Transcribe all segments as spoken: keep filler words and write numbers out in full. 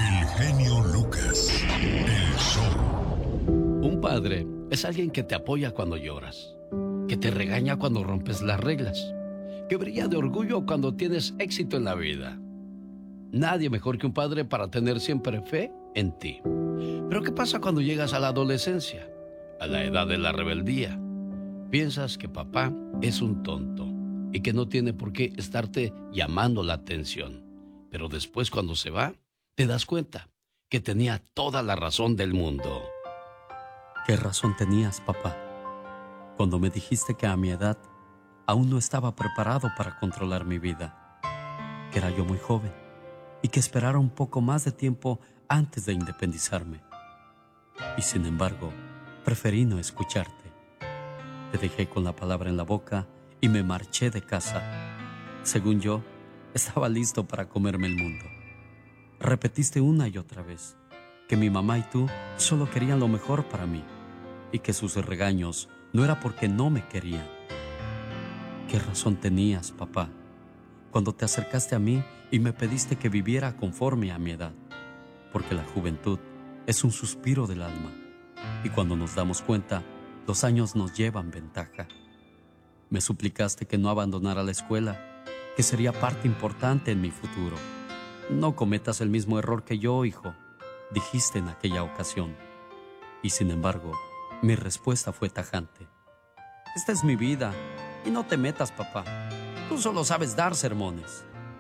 El genio Lucas, el show. Un padre es alguien que te apoya cuando lloras, que te regaña cuando rompes las reglas, que brilla de orgullo cuando tienes éxito en la vida. Nadie mejor que un padre para tener siempre fe en ti. Pero ¿qué pasa cuando llegas a la adolescencia, a la edad de la rebeldía? Piensas que papá es un tonto y que no tiene por qué estarte llamando la atención. Pero después, cuando se va, te das cuenta que tenía toda la razón del mundo. ¿Qué razón tenías, papá? Cuando me dijiste que a mi edad aún no estaba preparado para controlar mi vida, que era yo muy joven y que esperara un poco más de tiempo antes de independizarme. Y sin embargo, preferí no escucharte. Te dejé con la palabra en la boca y me marché de casa. Según yo, estaba listo para comerme el mundo. Repetiste una y otra vez que mi mamá y tú solo querían lo mejor para mí y que sus regaños no era porque no me querían. ¿Qué razón tenías, papá, cuando te acercaste a mí y me pediste que viviera conforme a mi edad? Porque la juventud es un suspiro del alma y cuando nos damos cuenta, los años nos llevan ventaja. Me suplicaste que no abandonara la escuela, que sería parte importante en mi futuro. No cometas el mismo error que yo, hijo, dijiste en aquella ocasión. Y sin embargo, mi respuesta fue tajante. Esta es mi vida y no te metas, papá. Tú solo sabes dar sermones.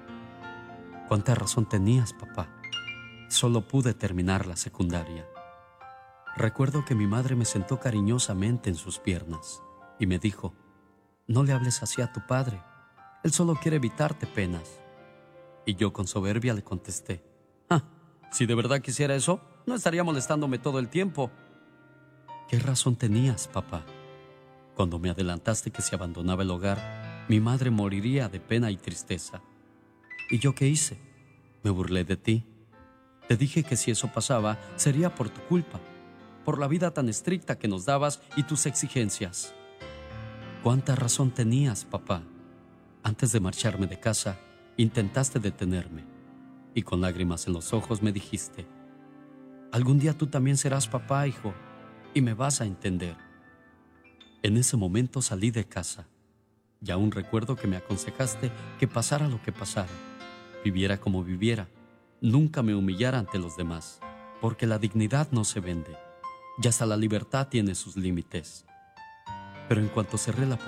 ¿Cuánta razón tenías, papá? Solo pude terminar la secundaria. Recuerdo que mi madre me sentó cariñosamente en sus piernas y me dijo: no le hables así a tu padre, él solo quiere evitarte penas. Y yo con soberbia le contesté: ah, si de verdad quisiera eso, no estaría molestándome todo el tiempo. ¿Qué razón tenías, papá? Cuando me adelantaste que si abandonaba el hogar, mi madre moriría de pena y tristeza. ¿Y yo qué hice? Me burlé de ti. Te dije que si eso pasaba, sería por tu culpa, por la vida tan estricta que nos dabas y tus exigencias. ¿Cuánta razón tenías, papá? Antes de marcharme de casa, intentaste detenerme y con lágrimas en los ojos me dijiste: algún día tú también serás papá, hijo, y me vas a entender. En ese momento salí de casa y aún recuerdo que me aconsejaste que pasara lo que pasara, viviera como viviera, nunca me humillara ante los demás, porque la dignidad no se vende y hasta la libertad tiene sus límites. Pero en cuanto cerré la puerta,